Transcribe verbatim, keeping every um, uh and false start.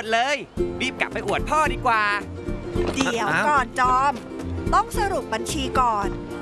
ดเลยรีบกลับไปอวดพ่อดีกว่าเดี๋ยวก่อนจอมต้องสรุปบัญชีก่อน